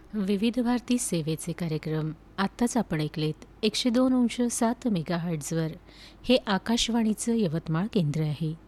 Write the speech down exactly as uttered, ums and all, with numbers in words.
विविध भारती सेवेचे कार्यक्रम आत्ताच आपण ऐकलेत एकशे दोन अंश सात मेगाहर्ट्झवर. हे आकाशवाणीचं यवतमाळ केंद्र आहे.